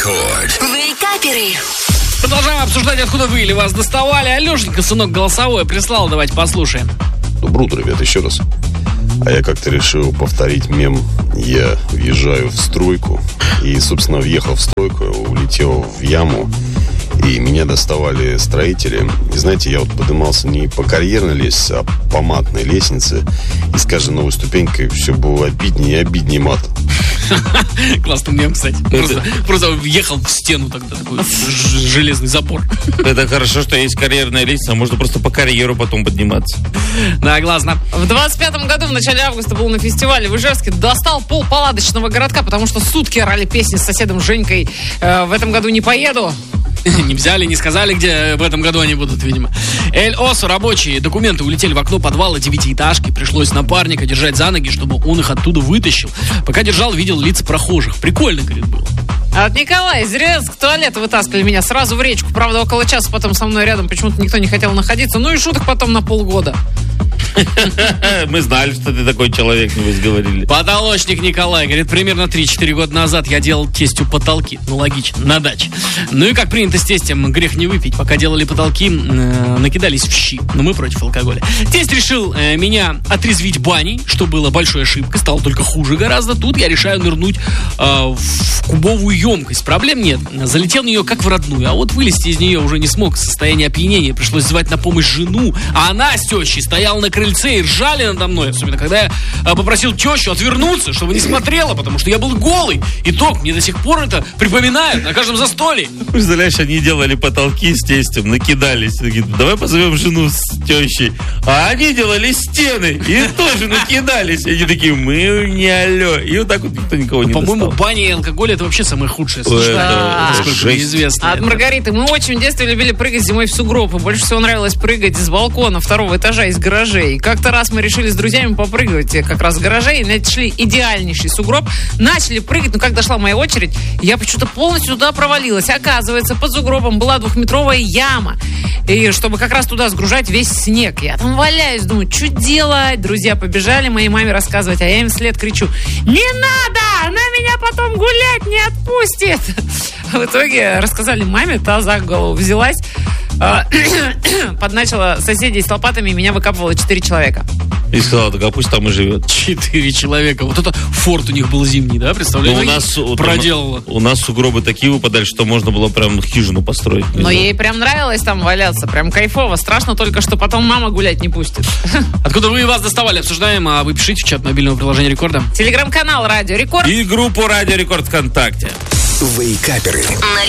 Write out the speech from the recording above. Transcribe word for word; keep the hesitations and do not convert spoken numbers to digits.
Рекорд. Вейкаперы. Продолжаем обсуждать, откуда вы или вас доставали. Алешенька, сынок, голосовое прислал, давайте послушаем. Доброе утро, ребят, еще раз. А я как-то решил повторить мем. Я въезжаю в стройку. И, собственно, въехал в стройку, улетел в яму. И меня доставали строители. И знаете, я вот поднимался не по карьерной лестнице, а по матной лестнице. И с каждой новой ступенькой все было обиднее и обиднее мата. Классный мем, кстати. Просто, просто въехал в стену тогда, такой ж- железный запор. Это хорошо, что есть карьерная лестница, можно просто по карьеру потом подниматься. Да, классно. В двадцать пятом году, в начале августа, был на фестивале в Ижевске, достал пол палаточного городка, потому что сутки орали песни с соседом Женькой. Э, в этом году не поеду. Не взяли, не сказали, где в этом году они будут, видимо. Эль-Осу, рабочие документы улетели в окно подвала девятиэтажки. Пришлось напарника держать за ноги, чтобы он их оттуда вытащил. Пока держал, видел лица прохожих. Прикольно, говорит, было. А от Николая из Рязанска туалета вытаскивали меня сразу в речку. Правда, около часа потом со мной рядом почему-то никто не хотел находиться. Ну и шуток потом на полгода. Мы знали, что ты такой человек, небось, говорили. Потолочник Николай, говорит, примерно три-четыре года назад я делал тестю потолки. Ну, логично, на даче. Ну и как принято с тестем, грех не выпить. Пока делали потолки, э, накидались в щи. Но мы против алкоголя. Тесть решил э, меня отрезвить баней, что было большой ошибкой. Стало только хуже гораздо. Тут я решаю нырнуть э, в кубовую емкость. Проблем нет. Залетел в нее как в родную. А вот вылезти из нее уже не смог. Состояние опьянения. Пришлось звать на помощь жену. А она с тещей стояла на крыльце и ржали надо мной. Особенно, когда я э, попросил тещу отвернуться, чтобы не смотрела, потому что я был голый. Итог, мне до сих пор это припоминают на каждом застолье. Представляешь, они делали потолки с тестем, накидались. Говорит, давай позовем жену с тещей. А они делали стены и тоже накидались. И они такие, мы не алло. И вот так вот никто никого не По-моему, достал. баня и алкоголь это вообще самое худшее. Ой, это Насколько мне известно. А от это. Маргариты: мы очень в детстве любили прыгать зимой в сугроб. И больше всего нравилось прыгать с балкона второго этажа из гаражей. И как-то раз мы решили с друзьями попрыгать как раз с гаражей. И нашли идеальнейший сугроб. Начали прыгать, но как дошла моя очередь, я почему-то полностью туда провалилась. Оказывается, под сугробом была двухметровая яма. И чтобы как раз туда сгружать весь снег. Я там валяюсь, думаю, что делать? Друзья побежали моей маме рассказывать, а я им вслед кричу: не надо! Она меня потом гулять не отпустит! В итоге рассказали маме, та за голову взялась, подначила соседей с лопатами, и меня выкапывало четыре человека. И сказала, так а пусть там и живет. Четыре человека. Вот это форт у них был зимний, да? Представляете? Ну, у нас вот проделала. У нас сугробы такие выпадали, что можно было прям хижину построить. Но ей прям нравилось там валяться, прям кайфово. Страшно только, что потом мама гулять не пустит. Откуда вы и вас доставали, обсуждаем, а вы пишите в чат мобильного приложения Рекорда. Телеграм-канал Радио Рекорд. И группу Радио Рекорд ВКонтакте. Вейкаперы.